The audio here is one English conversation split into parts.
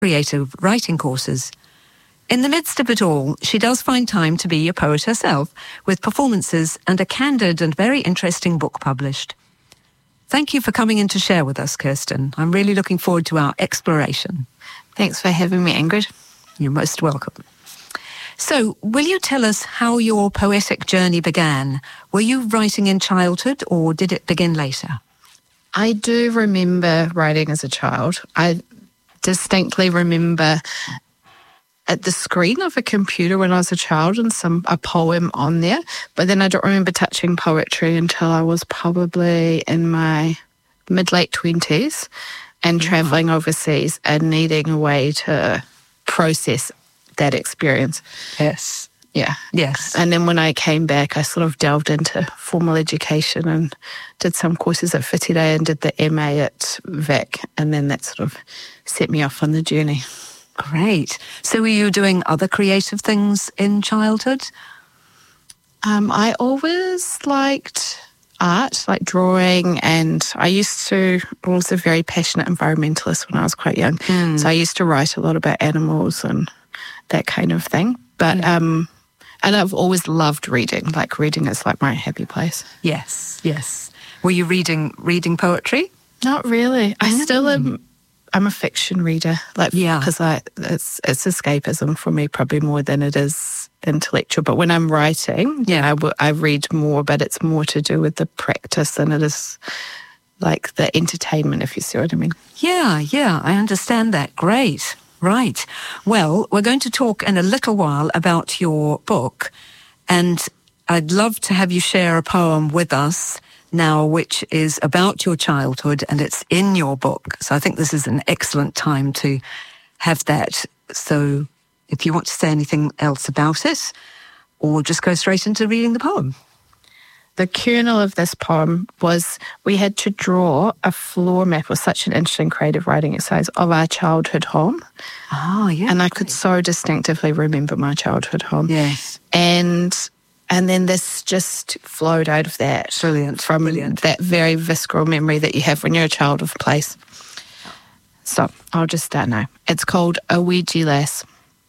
creative writing courses. In the midst of it all, she does find time to be a poet herself, with performances and a candid and very interesting book published. Thank you for coming in to share with us, Kirsten. I'm really looking forward to our exploration. Thanks for having me, Ingrid. You're most welcome. So, will you tell us how your poetic journey began? Were you writing in childhood, or did it begin later? I do remember writing as a child. I distinctly remember at the screen of a computer when I was a child and a poem on there. But then I don't remember touching poetry until I was probably in my mid-late 20s and travelling overseas and needing a way to process that experience. Yes. Yeah. Yes. And then when I came back, I sort of delved into formal education and did some courses at Whitire and did the MA at VIC. And then that sort of set me off on the journey. Great. So were you doing other creative things in childhood? I always liked art, like drawing, and I was a very passionate environmentalist when I was quite young. So I used to write a lot about animals and that kind of thing. But and I've always loved reading. Like reading is like my happy place. Yes, yes. Were you reading poetry? Not really. I still am. I'm a fiction reader, because it's escapism for me probably more than it is intellectual. But when I'm writing, I read more, but it's more to do with the practice than it is like the entertainment, if you see what I mean. Yeah, I understand that. Great. Right. Well, we're going to talk in a little while about your book, and I'd love to have you share a poem with us now, which is about your childhood, and it's in your book. So I think this is an excellent time to have that. So if you want to say anything else about it, or just go straight into reading the poem. The kernel of this poem was we had to draw a floor map. It was such an interesting creative writing exercise of our childhood home. Oh, yeah. And I could so distinctively remember my childhood home. Yes. And then this just flowed out of that. Brilliant. That very visceral memory that you have when you're a child of a place. So I'll just start now. It's called A Ouija Lass.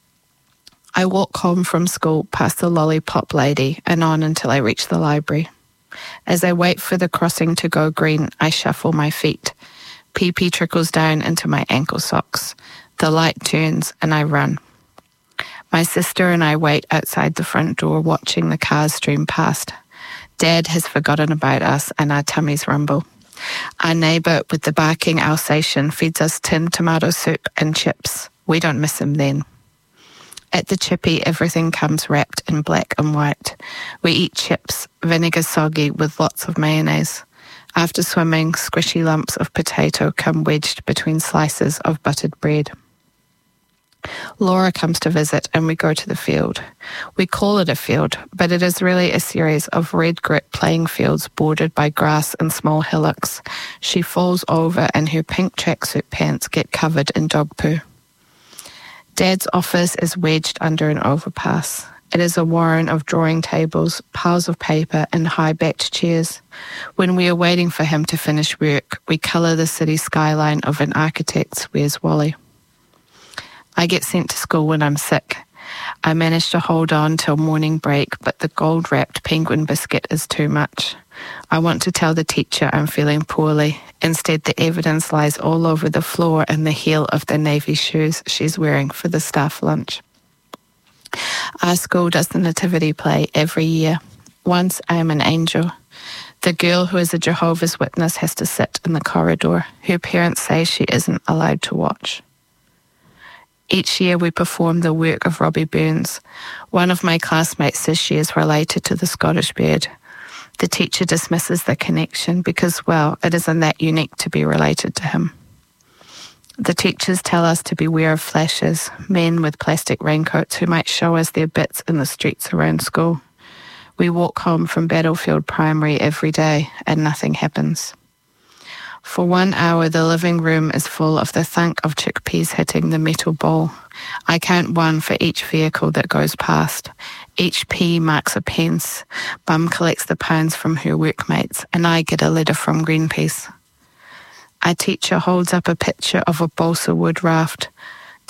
I walk home from school past the lollipop lady and on until I reach the library. As I wait for the crossing to go green, I shuffle my feet. Pee-pee trickles down into my ankle socks. The light turns and I run. My sister and I wait outside the front door watching the cars stream past. Dad has forgotten about us and our tummies rumble. Our neighbour with the barking Alsatian feeds us tinned tomato soup and chips. We don't miss him then. At the chippy, everything comes wrapped in black and white. We eat chips, vinegar soggy with lots of mayonnaise. After swimming, squishy lumps of potato come wedged between slices of buttered bread. Laura comes to visit and we go to the field. We call it a field, but it is really a series of red grit playing fields bordered by grass and small hillocks. She falls over and her pink tracksuit pants get covered in dog poo. Dad's office is wedged under an overpass. It is a warren of drawing tables, piles of paper and high-backed chairs. When we are waiting for him to finish work, we colour the city skyline of an architect's Where's Wally. I get sent to school when I'm sick. I manage to hold on till morning break, but the gold-wrapped penguin biscuit is too much. I want to tell the teacher I'm feeling poorly. Instead, the evidence lies all over the floor and the heel of the navy shoes she's wearing for the staff lunch. Our school does the nativity play every year. Once I am an angel. The girl who is a Jehovah's Witness has to sit in the corridor. Her parents say she isn't allowed to watch. Each year we perform the work of Robbie Burns. One of my classmates says she is related to the Scottish bird. The teacher dismisses the connection because, well, it isn't that unique to be related to him. The teachers tell us to beware of flashers, men with plastic raincoats who might show us their bits in the streets around school. We walk home from Battlefield Primary every day and nothing happens. For 1 hour, the living room is full of the thunk of chickpeas hitting the metal bowl. I count one for each vehicle that goes past. Each pea marks a pence. Mum collects the pounds from her workmates, and I get a letter from Greenpeace. Our teacher holds up a picture of a balsa wood raft.